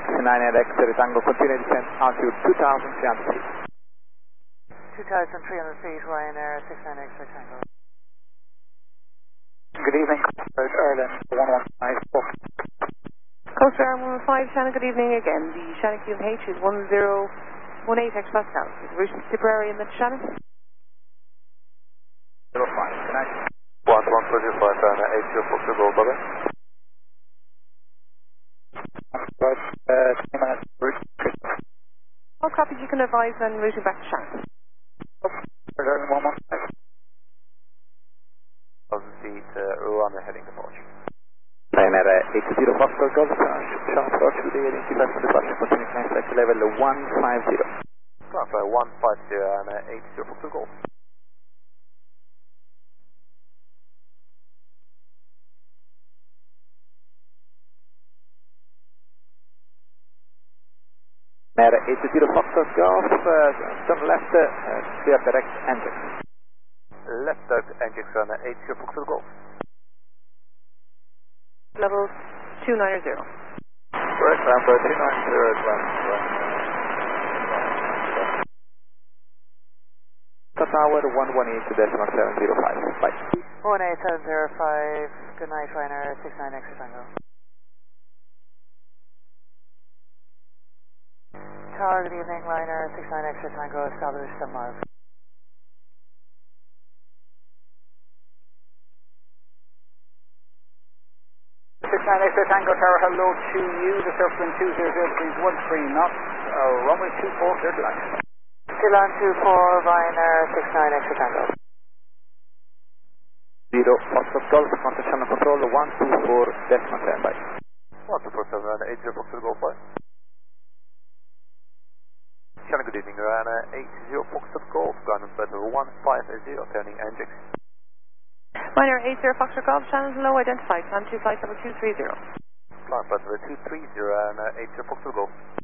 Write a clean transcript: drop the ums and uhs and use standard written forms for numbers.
69 Tango, continue descent altitude 2,300 feet. 2,300 feet, Ryanair 69 X-ray Tango. Good evening, Coast Ireland 115. Coast Ireland 115, Shannon, good evening again. The Shannon QMH is 1018 hectopascal. Is the route Tipperary in the Shannon? 05, good night. 1125, Ryanair 80 Foxtrot Golf, bye-bye. About 20 minutes route. All copies you can advise on routing back to Shannon. Coast Ireland 115. 1,000 feet, runway heading departure. Ryanair 80 Foxtrot Golf, sharp approach with the identified for departure, continue climb flight level 150. Climb flight 150, Ryanair 80 Foxtrot Golf. Ryanair 80 Foxtrot Golf, turn left, clear direct engine. Left direct engine, Ryanair 80 Foxtrot Golf. Level 290. Correct, number 290 advance. Tower 118.705. Bye. 18705, good night, Ryanair 69 X-ray Tango. Tower, good evening, Ryanair 69 X-ray Tango, established 7 miles. 69 X-ray Tango Tower, hello to you. The surf wind 200 degrees 13 knots. Runway 24, clear to land. Still on 24, Ryanair 69 X-ray Tango. 0 Foxtrot Golf, contact channel control 124.7, bye. 1247, Ryanair 80 Foxtrot Golf, bye. Shannon, good evening, Ryanair 80 Foxtrot Golf, ground and flight level 150, turning engine. Ryanair 80 Foxtrot Golf, Shannon low identified, climb to flight level 230. Climb flight level 230, Ryanair 80 Foxtrot Golf.